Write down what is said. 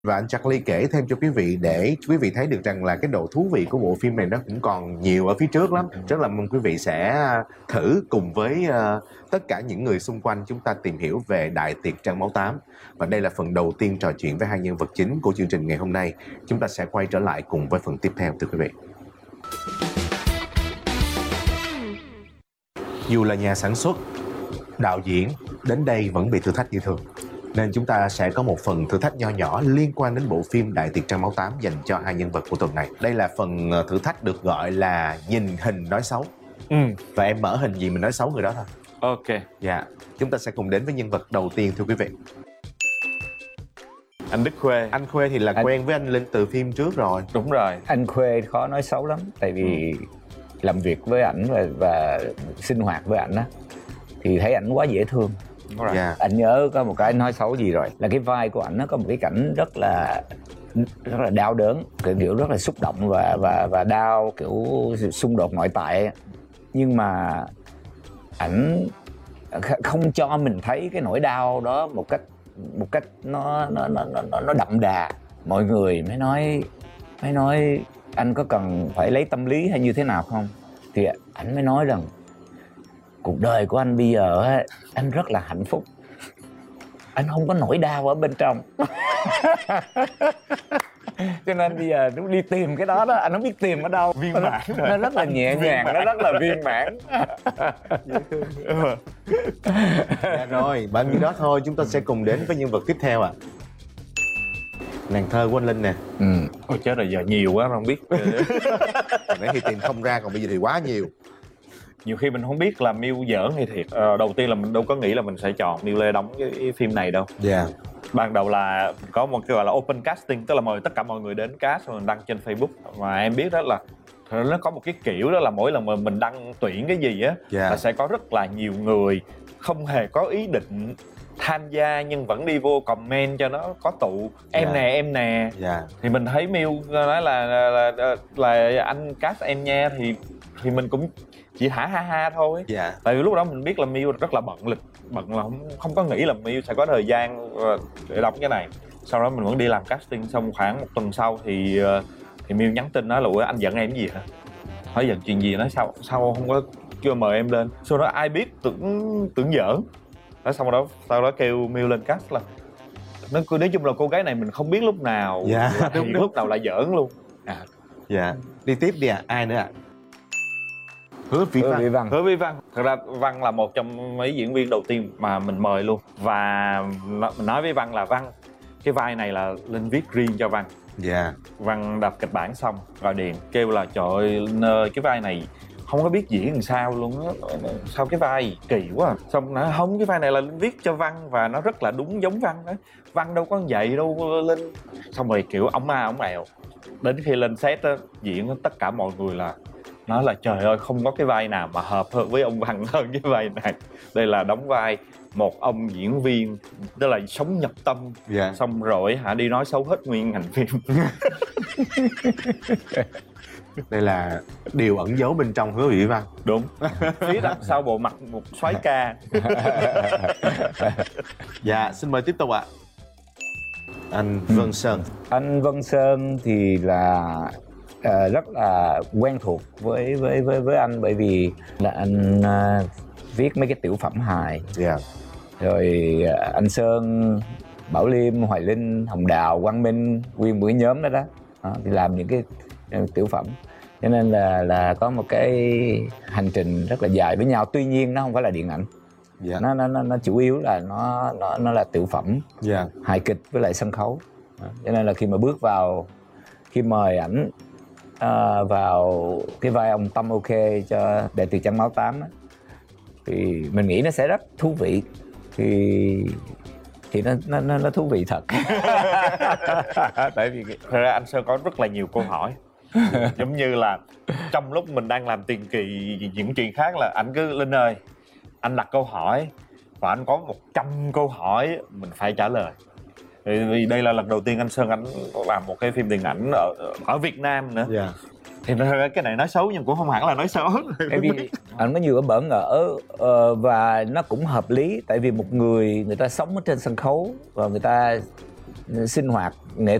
Và anh Charlie kể thêm cho quý vị để quý vị thấy được rằng là cái độ thú vị của bộ phim này nó cũng còn nhiều ở phía trước lắm. Rất là mong quý vị sẽ thử cùng với tất cả những người xung quanh chúng ta tìm hiểu về Đại Tiệc Trăng Máu 8. Và đây là phần đầu tiên trò chuyện với hai nhân vật chính của chương trình ngày hôm nay. Chúng ta sẽ quay trở lại cùng với phần tiếp theo, thưa quý vị. Dù là nhà sản xuất, đạo diễn, đến đây vẫn bị thử thách như thường. Nên chúng ta sẽ có một phần thử thách nho nhỏ liên quan đến bộ phim Đại Tiệc Trăng Máu 8 dành cho hai nhân vật của tuần này. Đây là phần thử thách được gọi là nhìn hình nói xấu. Và em mở hình gì mình nói xấu người đó thôi. Ok. Dạ. Chúng ta sẽ cùng đến với nhân vật đầu tiên, thưa quý vị. Anh Đức Khuê. Anh Khuê thì là quen với anh Linh từ phim trước rồi. Đúng rồi. Anh Khuê khó nói xấu lắm. Tại vì làm việc với ảnh và sinh hoạt với ảnh á, thì thấy ảnh quá dễ thương. Yeah. Anh nhớ có một cái anh nói xấu gì rồi, là cái vai của ảnh nó có một cái cảnh rất là đau đớn, kiểu rất là xúc động và đau, kiểu xung đột nội tại. Nhưng mà ảnh không cho mình thấy cái nỗi đau đó một cách nó đậm đà. Mọi người mới nói anh có cần phải lấy tâm lý hay như thế nào không, thì ảnh mới nói rằng cuộc đời của anh bây giờ á, anh rất là hạnh phúc, anh không có nỗi đau ở bên trong. Cho nên bây giờ nó đi tìm cái đó anh không biết tìm ở đâu. Viên mãn rồi. Nó rất là nhẹ nhàng, nó rất là viên mãn. Dạ rồi, bao nhiêu đó thôi, chúng ta sẽ cùng đến với nhân vật tiếp theo ạ. Nàng thơ của anh Linh nè. Ôi chết rồi, giờ nhiều quá không biết. Nãy thì tìm không ra, còn bây giờ thì quá nhiều. Nhiều khi mình không biết là Miu giỡn hay thiệt. Đầu tiên là mình đâu có nghĩ là mình sẽ chọn Miu Lê đóng cái phim này đâu. Dạ. Ban đầu là có một cái gọi là open casting, tức là mời tất cả mọi người đến cast rồi mình đăng trên Facebook. Mà em biết đó là nó có một cái kiểu đó là mỗi lần mà mình đăng tuyển cái gì á, là sẽ có rất là nhiều người không hề có ý định tham gia nhưng vẫn đi vô comment cho nó có tụ em nè. Thì mình thấy Miu nói là anh cast em nha, thì mình cũng chỉ hả ha thôi. Tại vì lúc đó mình biết là Miu rất là bận là không có nghĩ là Miu sẽ có thời gian để đóng cái này. Sau đó mình vẫn đi làm casting, xong khoảng một tuần sau thì Miu nhắn tin nói là ủa anh giận em cái gì hả, hỏi giận chuyện gì, nói sao không có chưa mời em lên. Sau đó ai biết tưởng giỡn. Đó, sau đó kêu Miu lên cast là nói chung là cô gái này mình không biết lúc nào đúng. Lúc nào là giỡn luôn. Đi tiếp đi ạ. Ai nữa ạ? Hứa Vĩ Văn. Hứa Vĩ Văn. Thật ra Văn là một trong mấy diễn viên đầu tiên mà mình mời luôn. Và mình nói với Văn là Văn, cái vai này là Linh viết riêng cho Văn. Văn đọc kịch bản xong gọi điện kêu là trời ơi Linh ơi, cái vai này không có biết diễn làm sao luôn á, sao cái vai kỳ quá à. Xong nói không, cái vai này là Linh viết cho Văn và nó rất là đúng giống Văn đó, Văn đâu có vậy đâu Linh. Xong rồi kiểu ống ẹo. Đến khi lên set á, diễn tất cả mọi người là nói là trời ơi không có cái vai nào mà hợp hơn với ông Văn hơn cái vai này. Đây là đóng vai một ông diễn viên tức là sống nhập tâm, xong rồi đi nói xấu hết nguyên ngành phim. Đây là điều ẩn giấu bên trong Hứa Vĩ Văn. Đúng. Phía đằng sau bộ mặt một soái ca. Dạ, xin mời tiếp tục ạ. Anh Vân Sơn. Anh Vân Sơn thì là rất là quen thuộc với anh, bởi vì là anh viết mấy cái tiểu phẩm hài. Rồi anh Sơn, Bảo Liêm, Hoài Linh, Hồng Đào, Quang Minh, nguyên một cái nhóm đó thì làm những cái tiểu phẩm, cho nên là có một cái hành trình rất là dài với nhau. Tuy nhiên nó không phải là điện ảnh. Nó chủ yếu là nó là tiểu phẩm, hài kịch với lại sân khấu. Cho nên là khi mà bước vào, khi mời ảnh vào cái vai ông Tâm OK cho Đại Tiệc Trăng Máu 8 á, thì mình nghĩ nó sẽ rất thú vị. Thì nó thú vị thật. Tại vì thật ra anh Sơn có rất là nhiều câu hỏi. Giống như là trong lúc mình đang làm tiền kỳ những chuyện khác là anh cứ Linh ơi, anh đặt câu hỏi và anh có 100 câu hỏi mình phải trả lời. Vì đây là lần đầu tiên anh Sơn anh làm một cái phim điện ảnh ở Việt Nam nữa. Thì cái này nói xấu nhưng cũng không hẳn là nói xấu. Tại vì anh có nhiều cái bỡ ngỡ và nó cũng hợp lý. Tại vì một người ta sống ở trên sân khấu và người ta sinh hoạt nghệ